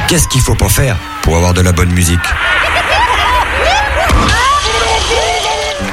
Qu'est-ce qu'il faut pas faire pour avoir de la bonne musique ?